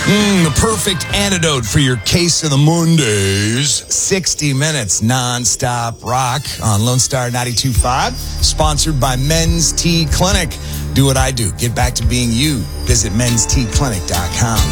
The perfect antidote for your case of the Mondays. 60 minutes non-stop rock on Lone Star 92.5. Sponsored by Men's T Clinic. Do what I do. Get back to being you. Visit mensteclinic.com.